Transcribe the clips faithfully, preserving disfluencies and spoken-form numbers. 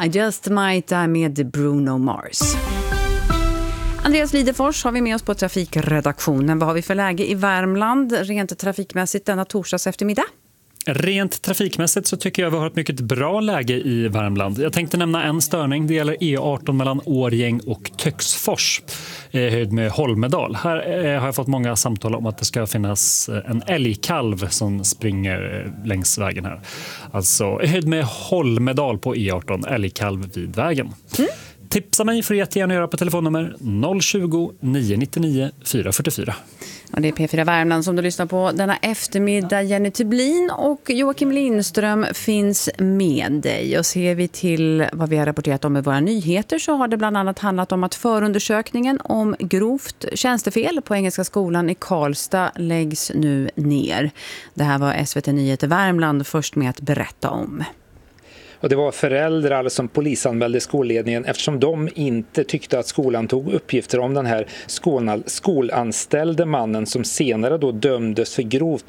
I Just Might Die med Bruno Mars. Andreas Lidefors har vi med oss på trafikredaktionen. Vad har vi för läge i Värmland rent trafikmässigt denna torsdags eftermiddag? Rent trafikmässigt så tycker jag vi har ett mycket bra läge i Värmland. Jag tänkte nämna en störning. Det gäller E arton mellan Årgäng och Töcksfors i höjd med Holmedal. Här har jag fått många samtal om att det ska finnas en älgkalv som springer längs vägen här. Alltså i höjd med Holmedal på E arton, älgkalv vid vägen. Mm. Tipsa mig för att gärna göra på telefonnummer noll tjugo, nio nittionio, fyra fyrtiofyra. Och det är P fyra Värmland som du lyssnar på denna eftermiddag. Jenny Tublin och Joakim Lindström finns med dig. Och ser vi till vad vi har rapporterat om i våra nyheter så har det bland annat handlat om att förundersökningen om grovt tjänstefel på Engelska skolan i Karlstad läggs nu ner. Det här var S V T Nyheter Värmland först med att berätta om. Och det var föräldrar som polisanmälde skolledningen eftersom de inte tyckte att skolan tog uppgifter om den här skolanställde mannen som senare då dömdes för grovt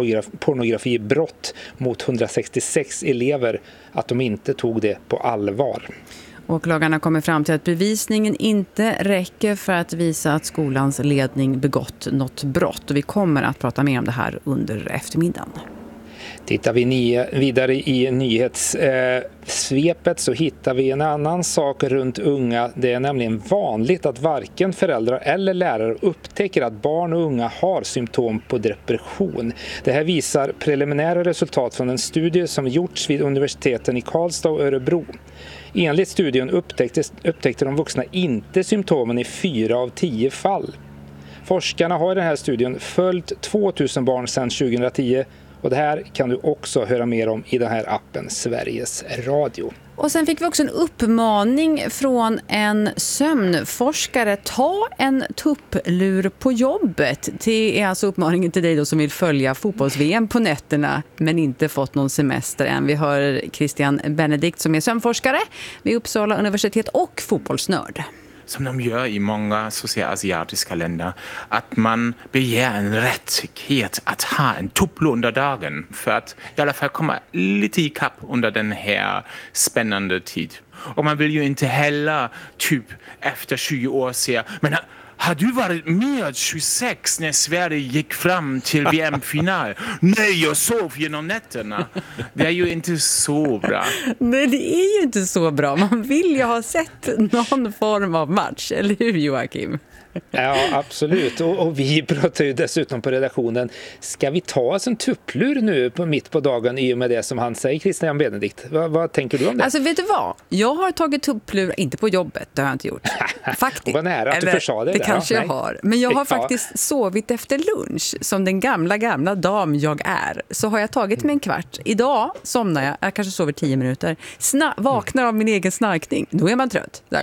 barnpornografibrott mot hundrasextiosex elever, att de inte tog det på allvar. Åklagarna kommer fram till att bevisningen inte räcker för att visa att skolans ledning begått något brott. Och vi kommer att prata mer om det här under eftermiddagen. Tittar vi ni- vidare i nyhetssvepet så hittar vi en annan sak runt unga. Det är nämligen vanligt att varken föräldrar eller lärare upptäcker att barn och unga har symptom på depression. Det här visar preliminära resultat från en studie som gjorts vid universiteten i Karlstad och Örebro. Enligt studien upptäckte, upptäckte de vuxna inte symptomen i fyra av tio fall. Forskarna har i den här studien följt tvåtusen barn sedan tjugohundratio. Och det här kan du också höra mer om i den här appen Sveriges Radio. Och sen fick vi också en uppmaning från en sömnforskare. Ta en tupplur på jobbet. Det är alltså uppmaningen till dig då som vill följa fotbolls-V M på nätterna men inte fått någon semester än. Vi hör Christian Benedikt som är sömnforskare vid Uppsala universitet och fotbollsnörd. Som de gör i många socialasiatiska länder, att man begär en rättighet att ha en tupplur under dagen för att i alla fall komma lite i kapp under den här spännande tid. Och man vill ju inte heller typ efter tjugo år säga, men har du varit med tjugosex när Sverige gick fram till V M-final? Nej, jag sov genom nätterna. Det är ju inte så bra. Nej, det är ju inte så bra. Man vill ju ha sett någon form av match, eller hur Joakim? Ja, absolut. Och, och vi pratar ju dessutom på redaktionen. Ska vi ta oss en tupplur nu på mitt på dagen i och med det som han säger, Christian Benedikt? Vad, vad tänker du om det? Alltså vet du vad? Jag har tagit tupplur, inte på jobbet, det har jag inte gjort. Faktiskt. Vad nära att du försade det. Det där, kanske ja? jag har. Men jag har ja. faktiskt sovit efter lunch. Som den gamla, gamla dam jag är. Så har jag tagit mig en kvart. Idag somnar jag, jag kanske sover tio minuter. Sna- vaknar av min egen snarkning. Då är man trött. Där.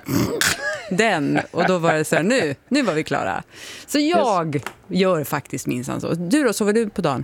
Den. Och då var det så här, nu, nu var vi klara. Så jag gör faktiskt minsann så. Du då, sover du på dagen?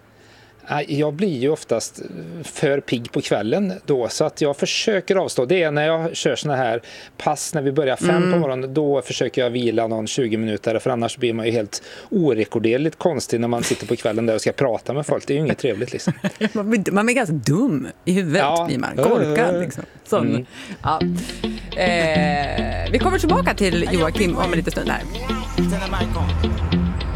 Jag blir ju oftast för pigg på kvällen då, så att jag försöker avstå. Det är när jag kör såna här pass när vi börjar fem mm. på morgonen, då försöker jag vila någon tjugo minuter, för annars blir man ju helt orekorderligt konstig när man sitter på kvällen där och ska prata med folk. Det är ju inget trevligt liksom. man, blir, man är ganska dum i huvudet, ja. blir man korkad liksom. Sån. Mm. Ja. Eh, vi kommer tillbaka till Joakim om en liten stund här.